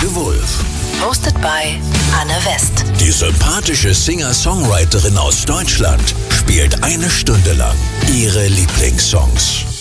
Radio Wolf. Hosted by Anne West. Die sympathische Singer-Songwriterin aus Deutschland spielt 1 Stunde lang ihre Lieblingssongs.